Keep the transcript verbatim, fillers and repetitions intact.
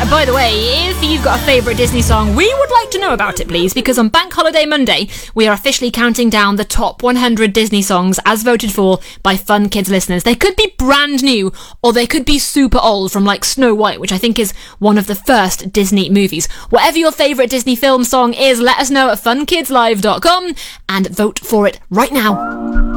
Uh, by the way, if you've got a favourite Disney song, we would like to know about it, please, because on Bank Holiday Monday, we are officially counting down the top one hundred Disney songs as voted for by Fun Kids listeners. They could be brand new, or they could be super old from, like, Snow White, which I think is one of the first Disney movies. Whatever your favourite Disney film song is, let us know at fun kids live dot com and vote for it right now.